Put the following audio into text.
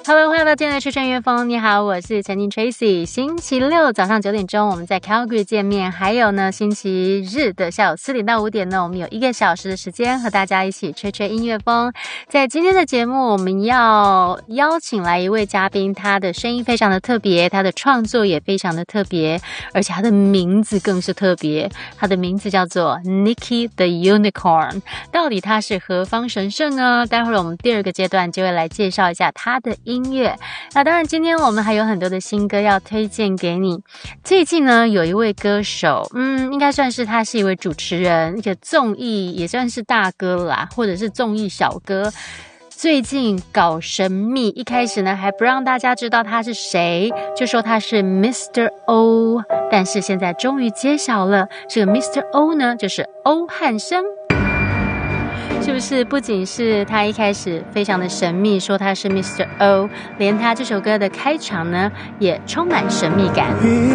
Hello， 欢迎到今天的吹吹乐风。你好，我是陈宁 Tracy。星期六早上9点钟，我们在 Calgary 见面。还有呢，星期日的下午4点到5点呢，我们有1个小时的时间和大家一起吹吹音乐风。在今天的节目，我们要邀请来一位嘉宾，他的声音非常的特别，他的创作也非常的特别，而且他的名字更是特别。他的名字叫做 Nicky the Unicorn。到底他是何方神圣呢？待会儿我们第2个阶段就会来介绍一下他的音乐。那当然今天我们还有很多的新歌要推荐给你。最近呢有一位歌手，应该算是他是一位主持人，一个综艺也算是大哥啦，或者是综艺小哥。最近搞神秘，一开始呢还不让大家知道他是谁，就说他是 Mr. O， 但是现在终于揭晓了，这个 Mr. O 呢就是欧汉声。是不是不仅是他一开始非常的神秘，说他是 Mr. O， 连他这首歌的开场呢也充满神秘感。